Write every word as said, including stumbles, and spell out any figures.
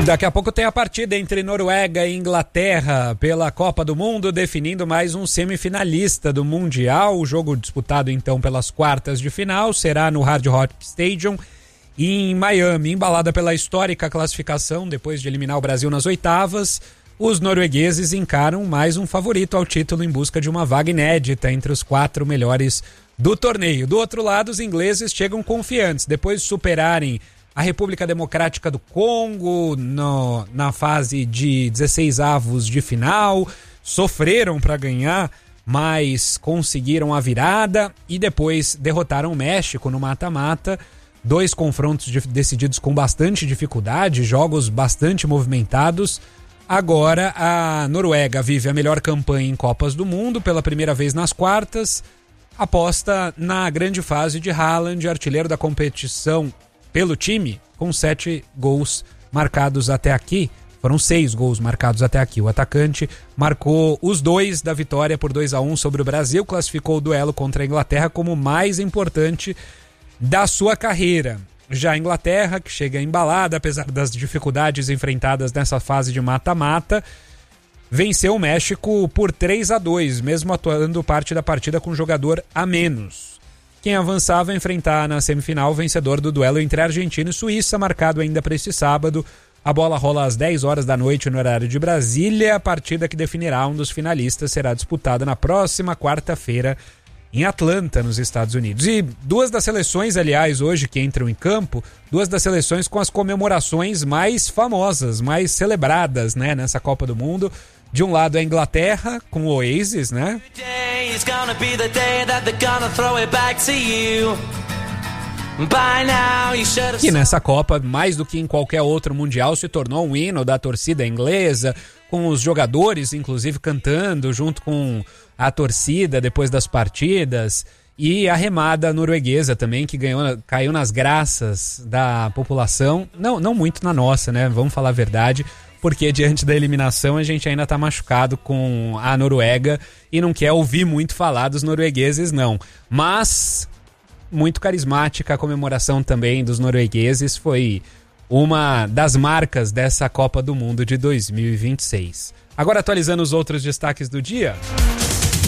Daqui a pouco tem a partida entre Noruega e Inglaterra pela Copa do Mundo, definindo mais um semifinalista do Mundial. O jogo disputado então pelas quartas de final será no Hard Rock Stadium em Miami. Embalada pela histórica classificação depois de eliminar o Brasil nas oitavas, os noruegueses encaram mais um favorito ao título em busca de uma vaga inédita entre os quatro melhores do torneio. Do outro lado, os ingleses chegam confiantes depois de superarem a República Democrática do Congo no, na fase de dezesseis avos de final, sofreram para ganhar, mas conseguiram a virada e depois derrotaram o México no mata-mata. Dois confrontos de, decididos com bastante dificuldade, jogos bastante movimentados. Agora a Noruega vive a melhor campanha em Copas do Mundo, pela primeira vez nas quartas, aposta na grande fase de Haaland, artilheiro da competição pelo time, com sete gols marcados até aqui. Foram seis gols marcados até aqui. O atacante marcou os dois da vitória por dois a um sobre o Brasil, classificou o duelo contra a Inglaterra como o mais importante da sua carreira. Já a Inglaterra, que chega embalada, apesar das dificuldades enfrentadas nessa fase de mata-mata, venceu o México por três a dois, mesmo atuando parte da partida com um jogador a menos. Quem avançava a enfrentar na semifinal o vencedor do duelo entre Argentina e Suíça, marcado ainda para este sábado. A bola rola às dez horas da noite no horário de Brasília. A partida que definirá um dos finalistas será disputada na próxima quarta-feira em Atlanta, nos Estados Unidos. E duas das seleções, aliás, hoje que entram em campo, duas das seleções com as comemorações mais famosas, mais celebradas, né, nessa Copa do Mundo. De um lado a Inglaterra, com o Oasis, né? Que nessa Copa, mais do que em qualquer outro mundial, se tornou um hino da torcida inglesa, com os jogadores, inclusive, cantando junto com a torcida depois das partidas. E a remada norueguesa também, que ganhou, caiu nas graças da população. Não, não muito na nossa, né? Vamos falar a verdade. Porque diante da eliminação a gente ainda tá machucado com a Noruega e não quer ouvir muito falar dos noruegueses, não. Mas muito carismática a comemoração também dos noruegueses, foi uma das marcas dessa Copa do Mundo de dois mil e vinte e seis. Agora atualizando os outros destaques do dia.